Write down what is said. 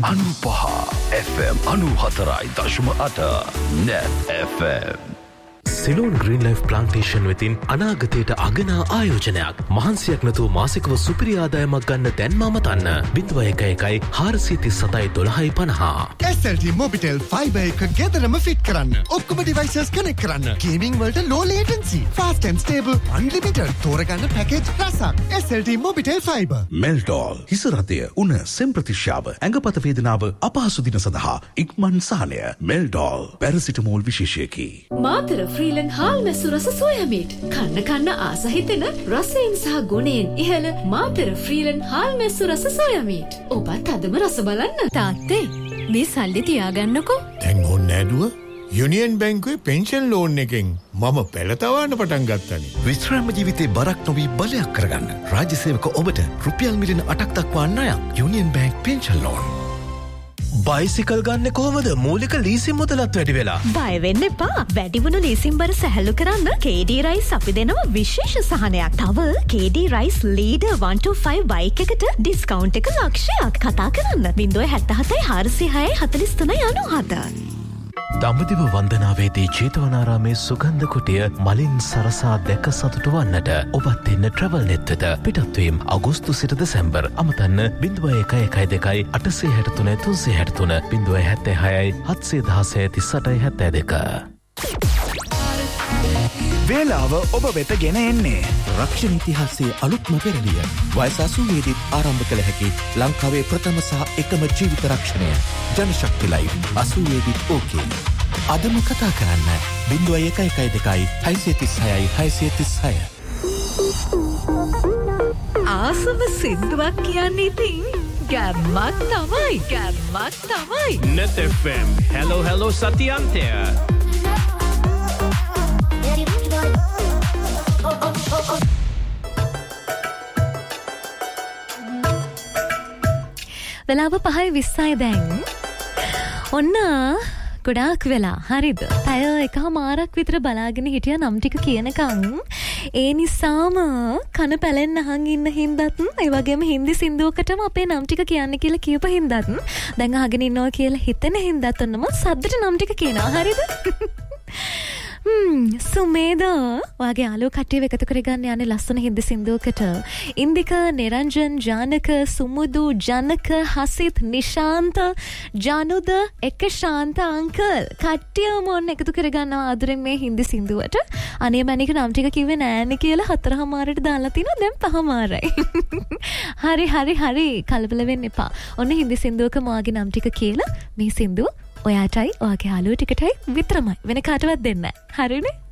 95 FM 94.8 Net FM. Ceylon green life plantation වෙතින් අනාගතයට අගනා ආයෝජනයක්. මහන්සියක් නැතුව මාසිකව සුපිරි ආදායමක් ගන්න දැන්ම අමතන්න. 0111 437 1250. SLT Mobitel Fiber එක ගෙදරම ෆිට කරන්න. ඔක්කොම devices connect කරන්න. Gaming වලට low latency, fast and stable, unlimited. තෝරගන්න package රසක්. SLT Mobitel Fiber. Meldol හිස රදය උණ සෙම් ප්‍රතිශ්‍යාව ඇඟපත වේදනාව අපහසු දින සඳහා ඉක්මන් සහනය. Meldol paracetamol විශේෂයකි. මාතර ෆ්‍රීලන් හාල් මැස්සු රස සෝයා මීට් කන්න ආස හිතෙන රසයෙන් සහ ගුණයෙන් ඉහළ මාතර ෆ්‍රීලන් හාල් මැස්සු රස සෝයා මීට්. ඔබත් අදම රස බලන්න. තාත්තේ මේ සල්ලි තියාගන්නකෝ. දැන් ඕනේ නෑදුව යුනියන් බැංකුවේ පෙන්ෂන් ලෝන් එකෙන් මම පෙළතවන්න පටන් ගත්තානේ. විශ්‍රාම ජීවිතේ බරක් නොවි බලයක් කරගන්න. රාජ්‍ය සේවක ඔබට රුපියල් මිලියන 8ක් දක්වා ණයක්. Union bank pension loan. Bicycle ගන්න කොහමද? මූලික ලීසින් මුදලත් වැඩි වෙලා. බය වෙන්න එපා. වැඩි වුණු ලීසින් බර සැහැල්ලු කරන්න KD රයිස් අපි දෙනවා විශේෂ සහනයක්. තව KD රයිස් ලීඩර් 125 බයික් එකට ඩිස්කවුන්ට් එක ලක්ෂයක්. කතා කරන්න 077 406 43 97. දඹදිව වන්දනාවේදී ජේතවනාරාමේ සුගන්ධ කුටිය මලින් සරසා දැක සතුටු වන්නට ඔබත් එන්න ට්‍රැවල් නෙට් වෙත. පිටත්වීම අගෝස්තු සිට දෙසැම්බර්. අමතන්න 0112 863 363 076 716 38 වේලාව ඔබ වෙත ගෙන එන්නේ රක්ෂණ ඉතිහාසයේ අලුත්ම පෙරළිය. වයස 80 දී ආරම්භ කළ හැකි ලංකාවේ ප්‍රථම සහ එකම ජීවිත රක්ෂණය ජනශක්ති ලයිව් 80 දී ඕකේ. අදම කතා කරන්න 0112 636 636. ආසම සින්දුවක් කියන්නේ ඉතින් ගැම්මක් තමයි. Net FM. Hello Satyantya. වෙලාව 5:20 දැන්. ඔන්න ගොඩාක් වෙලා හරිද? පැය එකමාරක් විතර බලාගෙන හිටියා නම් ටික කියනකම්. ඒ නිසාම කන පැලෙන්න අහන් ඉන්න හින්දාත් ඒ වගේම හින්දි සින්දුවකටම අපේ නම් ටික කියන්න කියලා කියප හින්දාත් දැන් අහගෙන ඉන්නවා කියලා හිතෙන හින්දාත් ඔන්නම සද්දට නම් ටික කියනවා හරිද? සුමේද වගේ යාළුවෝ කට්ටිය එකතු කරගන්න යන්නේ ලස්සන හින්දි සින්දුවකට. ඉන්දික, නිරංජන්, ජානක, සුමුදු, ජනක, හසිත්, නිශාන්ත, ජනුද, එක ශාන්ත අංකල් කට්ටියම ඔන්න එකතු කරගන්නවා ආදරෙන් මේ හින්දි සින්දුවට. අනේ මැනික නම් ටික කිව්වේ නෑනේ කියලා 4:00ට දාලා තිනවා දැන් 5:00යි. හරි කලබල වෙන්න එපා. ඔන්න හින්දි සින්දුවක මාගේ නම් ටික කියලා මේ සින්දුව ඔයාටයි ඔයාගේ යාළුවෝ ටිකටයි විතරමයි වෙන කාටවත් දෙන්නේ නැහැ. හරිනේ?